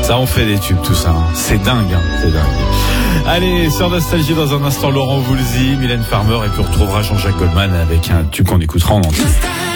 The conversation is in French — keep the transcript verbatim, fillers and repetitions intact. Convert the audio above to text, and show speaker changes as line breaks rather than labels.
Ça en fait des tubes tout ça, hein. C'est dingue, hein. C'est dingue. Allez, sur Nostalgie dans un instant, Laurent Voulzy, Mylène Farmer, et puis on retrouvera Jean-Jacques Goldman avec un tube qu'on écoutera en entier.